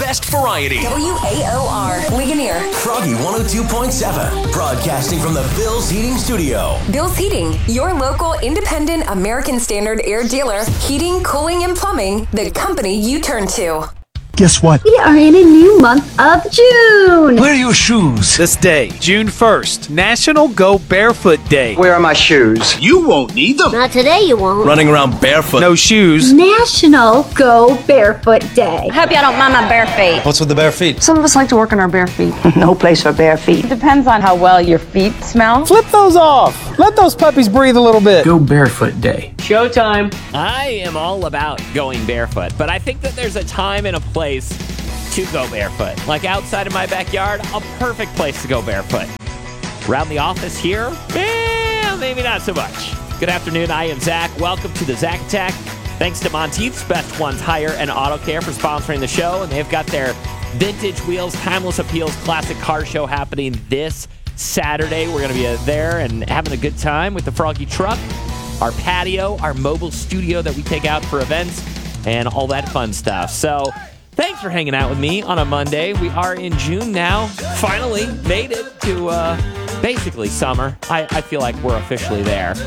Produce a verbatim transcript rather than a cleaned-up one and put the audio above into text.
best variety. W A O R, Ligonier. Froggy one oh two point seven, broadcasting from the Bill's Heating Studio. Bill's Heating, your local independent American Standard air dealer. Heating, cooling, and plumbing, the company you turn to. Guess what? We are in a new month of June. Where are your shoes? This day, June first, National Go Barefoot Day. Where are my shoes? You won't need them. Not today, you won't. Running around barefoot. No shoes. National Go Barefoot Day. I hope y'all don't mind my bare feet. What's with the bare feet? Some of us like to work on our bare feet. No place for bare feet. Depends on how well your feet smell. Flip those off. Let those puppies breathe a little bit. Go Barefoot Day. Showtime. I am all about going barefoot, but I think that there's a time and a place to go barefoot. Like outside of my backyard, a perfect place to go barefoot. Around the office here, eh, maybe not so much. Good afternoon, I am Zach. Welcome to the Zach Attack. Thanks to Monteith's Best Ones Hire and Auto Care for sponsoring the show, and they've got their Vintage Wheels, Timeless Appeals Classic Car Show happening this Saturday. We're going to be there and having a good time with the Froggy Truck, our patio, our mobile studio that we take out for events, and all that fun stuff. So thanks for hanging out with me on a Monday. We are in June now. Finally made it to uh, basically summer. I, I feel like we're officially there.